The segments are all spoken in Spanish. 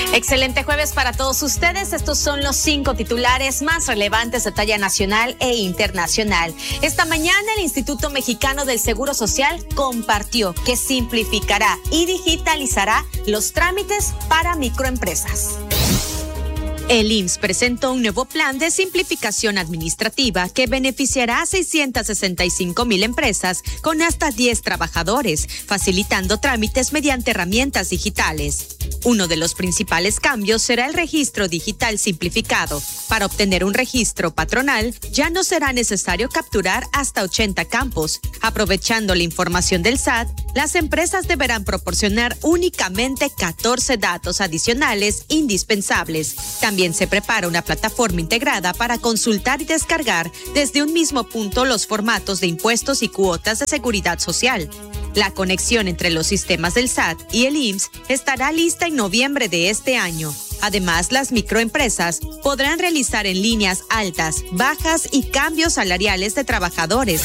Excelente jueves para todos ustedes. Estos son los 5 titulares más relevantes de talla nacional e internacional. Esta mañana el Instituto Mexicano del Seguro Social compartió que simplificará y digitalizará los trámites para microempresas. El IMSS presentó un nuevo plan de simplificación administrativa que beneficiará a 665,000 empresas con hasta 10 trabajadores, facilitando trámites mediante herramientas digitales. Uno de los principales cambios será el registro digital simplificado. Para obtener un registro patronal, ya no será necesario capturar hasta 80 campos. Aprovechando la información del SAT, las empresas deberán proporcionar únicamente 14 datos adicionales indispensables. También se prepara una plataforma integrada para consultar y descargar desde un mismo punto los formatos de impuestos y cuotas de seguridad social. La conexión entre los sistemas del SAT y el IMSS estará lista en noviembre de este año. Además, las microempresas podrán realizar en líneas altas, bajas y cambios salariales de trabajadores.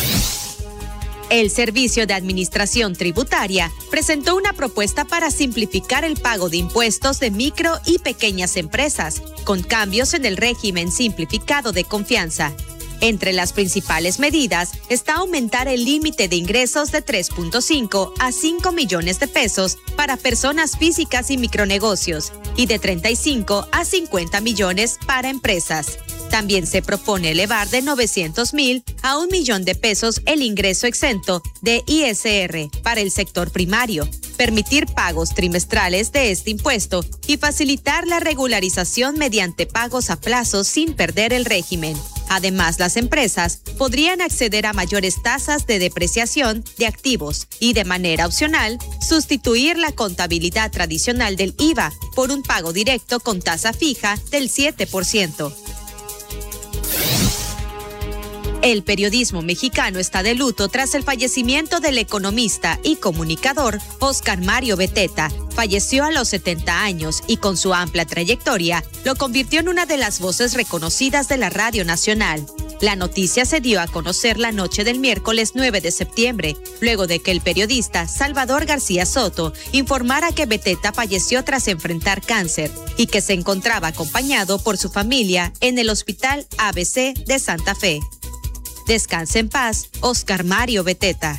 El Servicio de Administración Tributaria presentó una propuesta para simplificar el pago de impuestos de micro y pequeñas empresas, con cambios en el régimen simplificado de confianza. Entre las principales medidas está aumentar el límite de ingresos de 3.5 a 5 millones de pesos para personas físicas y micronegocios y de 35 a 50 millones para empresas. También se propone elevar de 900,000 a 1 millón de pesos el ingreso exento de ISR para el sector primario, permitir pagos trimestrales de este impuesto y facilitar la regularización mediante pagos a plazo sin perder el régimen. Además, las empresas podrían acceder a mayores tasas de depreciación de activos y, de manera opcional, sustituir la contabilidad tradicional del IVA por un pago directo con tasa fija del 7%. El periodismo mexicano está de luto tras el fallecimiento del economista y comunicador Óscar Mario Beteta. Falleció a los 70 años y con su amplia trayectoria lo convirtió en una de las voces reconocidas de la Radio Nacional. La noticia se dio a conocer la noche del miércoles 9 de septiembre, luego de que el periodista Salvador García Soto informara que Beteta falleció tras enfrentar cáncer y que se encontraba acompañado por su familia en el Hospital ABC de Santa Fe. Descanse en paz, Óscar Mario Beteta.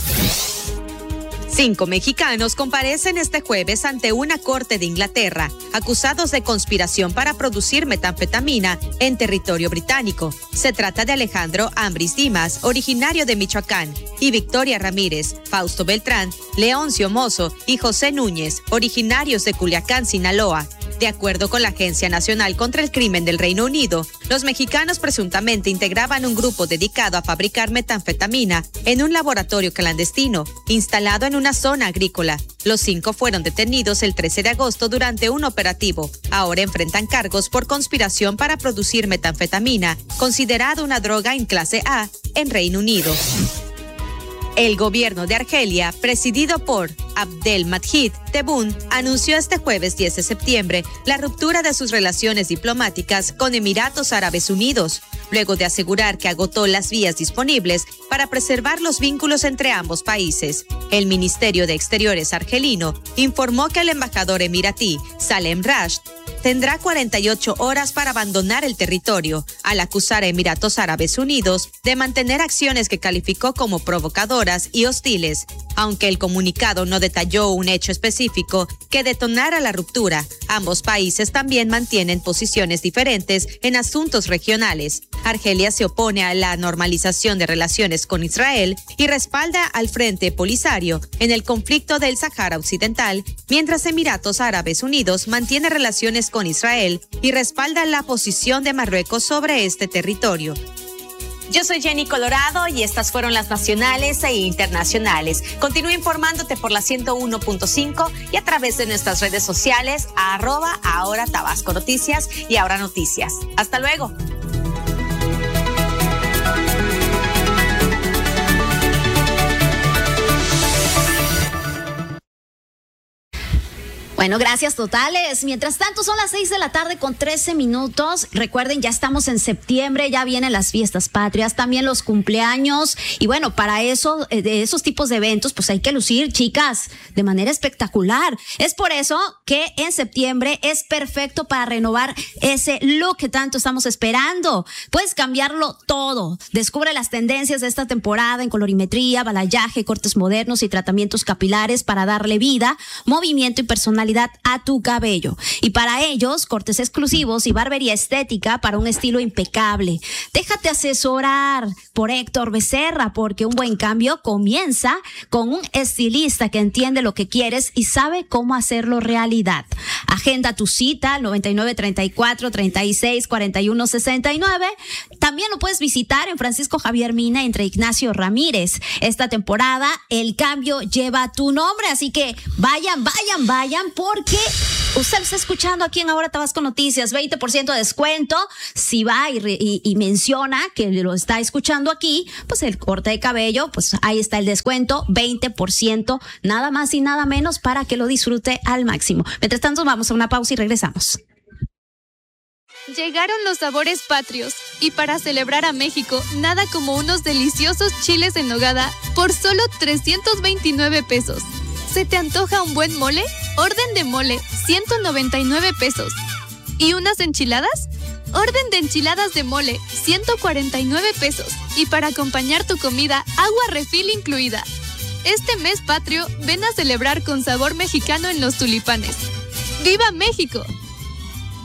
5 mexicanos comparecen este jueves ante una corte de Inglaterra, acusados de conspiración para producir metanfetamina en territorio británico. Se trata de Alejandro Ambris Dimas, originario de Michoacán, y Victoria Ramírez, Fausto Beltrán, Leoncio Mozo y José Núñez, originarios de Culiacán, Sinaloa. De acuerdo con la Agencia Nacional contra el Crimen del Reino Unido, los mexicanos presuntamente integraban un grupo dedicado a fabricar metanfetamina en un laboratorio clandestino, instalado en una zona agrícola. Los 5 fueron detenidos el 13 de agosto durante un operativo. Ahora enfrentan cargos por conspiración para producir metanfetamina, considerada una droga en clase A en Reino Unido. El gobierno de Argelia, presidido por Abdelmadjid Tebboune, anunció este jueves 10 de septiembre la ruptura de sus relaciones diplomáticas con Emiratos Árabes Unidos, luego de asegurar que agotó las vías disponibles para preservar los vínculos entre ambos países. El Ministerio de Exteriores argelino informó que el embajador emiratí, Salem Rashed, tendrá 48 horas para abandonar el territorio, al acusar a Emiratos Árabes Unidos de mantener acciones que calificó como provocadoras y hostiles. Aunque el comunicado no detalló un hecho específico que detonara la ruptura, ambos países también mantienen posiciones diferentes en asuntos regionales. Argelia se opone a la normalización de relaciones con Israel y respalda al Frente Polisario en el conflicto del Sáhara Occidental, mientras Emiratos Árabes Unidos mantiene relaciones con Israel y respalda la posición de Marruecos sobre este territorio. Yo soy Jenny Colorado y estas fueron las nacionales e internacionales. Continúa informándote por la 101.5 y a través de nuestras redes sociales @ahora Tabasco Noticias y Ahora Noticias. Hasta luego. Bueno, gracias totales. Mientras tanto, son las 6 de la tarde con 13 minutos. Recuerden, ya estamos en septiembre, ya vienen las fiestas patrias, también los cumpleaños. Y bueno, para eso, de esos tipos de eventos, pues hay que lucir, chicas, de manera espectacular. Es por eso que en septiembre es perfecto para renovar ese look que tanto estamos esperando. Puedes cambiarlo todo. Descubre las tendencias de esta temporada en colorimetría, balayage, cortes modernos y tratamientos capilares para darle vida, movimiento y personalidad a tu cabello. Y para ellos, cortes exclusivos y barbería estética para un estilo impecable. Déjate asesorar por Héctor Becerra, porque un buen cambio comienza con un estilista que entiende lo que quieres y sabe cómo hacerlo realidad. Agenda tu cita al 9934-364169. También lo puedes visitar en Francisco Javier Mina entre Ignacio Ramírez. Esta temporada el cambio lleva tu nombre, así que vayan, porque usted lo está escuchando aquí en Ahora Tabasco Noticias, 20% de descuento. Si va y menciona que lo está escuchando aquí, pues el corte de cabello, pues ahí está el descuento, 20%, nada más y nada menos para que lo disfrute al máximo. Mientras tanto, vamos a una pausa y regresamos. Llegaron los sabores patrios y para celebrar a México, nada como unos deliciosos chiles en nogada por solo 329 pesos. ¿Se te antoja un buen mole? Orden de mole, 199 pesos. ¿Y unas enchiladas? Orden de enchiladas de mole, 149 pesos. Y para acompañar tu comida, agua refil incluida. Este mes patrio, ven a celebrar con sabor mexicano en Los Tulipanes. ¡Viva México!